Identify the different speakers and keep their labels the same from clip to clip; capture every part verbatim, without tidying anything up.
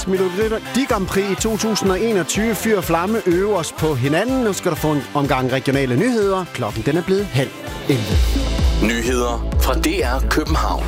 Speaker 1: Melodi Grand Prix i to tusind og enogtyve. Fyr og flamme øver os på hinanden. Nu skal du få en omgang regionale nyheder. Klokken den er blevet halv elleve.
Speaker 2: Nyheder fra D R København.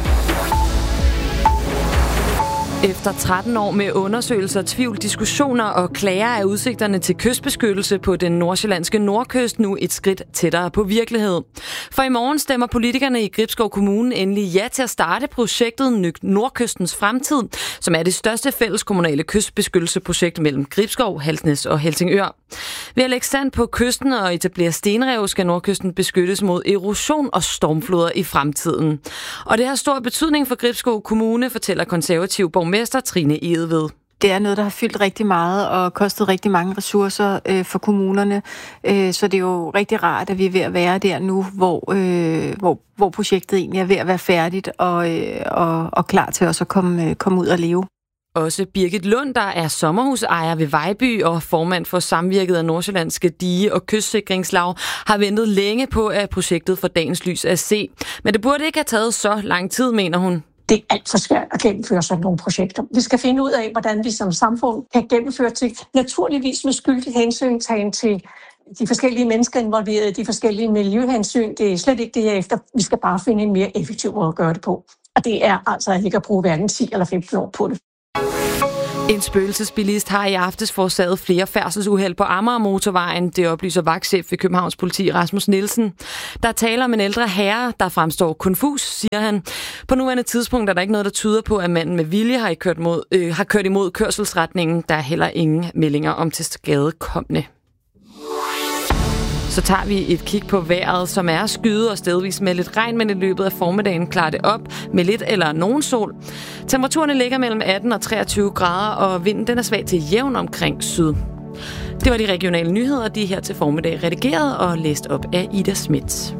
Speaker 3: Efter tretten år med undersøgelser, tvivl, diskussioner og klager er udsigterne til kystbeskyttelse på den nordsjællandske nordkyst nu et skridt tættere på virkelighed. For i morgen stemmer politikerne i Gribskov Kommune endelig ja til at starte projektet Nordkystens Fremtid, som er det største fælleskommunale kystbeskyttelsesprojekt mellem Gribskov, Halsnæs og Helsingør. Ved at lægge sand på kysten og etablere stenrev skal nordkysten beskyttes mod erosion og stormfloder i fremtiden. Og det har stor betydning for Gribskov Kommune, fortæller konservativ borgmester Trine Egeved.
Speaker 4: Det er noget, der har fyldt rigtig meget og kostet rigtig mange ressourcer øh, for kommunerne. Øh, så det er jo rigtig rart, at vi er ved at være der nu, hvor, øh, hvor, hvor projektet egentlig er ved at være færdigt og, øh, og, og klar til også at komme, øh, komme ud og leve.
Speaker 3: Også Birgit Lund, der er sommerhusejer ved Vejby og formand for Samvirket af Nordsjællandske Dige- og Kystsikringslag, har ventet længe på, at projektet for dagens lys er se. Men det burde ikke have taget så lang tid, mener hun.
Speaker 5: Det er alt for svært at gennemføre sådan nogle projekter. Vi skal finde ud af, hvordan vi som samfund kan gennemføre ting. Naturligvis med skyldig hensyntagen til de forskellige mennesker involveret, de forskellige miljøhensyn. Det er slet ikke det, jeg efter. Vi skal bare finde en mere effektiv måde at gøre det på. Og det er altså ikke at bruge hverken ti eller femten år på det.
Speaker 3: En spøgelsesbilist har i aftes forårsaget flere færdselsuheld på Amagermotorvejen. Det oplyser vagtchef ved Københavns Politi Rasmus Nielsen. Der taler om en ældre herre, der fremstår konfus, siger han. På nuværende tidspunkt er der ikke noget, der tyder på, at manden med vilje har kørt, mod, øh, har kørt imod kørselsretningen. Der er heller ingen meldinger om tilskadekomne. Så tager vi et kig på vejret, som er skyde og stedvis med lidt regn, men i løbet af formiddagen klarer det op med lidt eller nogen sol. Temperaturerne ligger mellem atten og treogtyve grader, og vinden den er svag til jævn omkring syd. Det var de regionale nyheder, de her til formiddag redigeret og læst op af Ida Schmidt.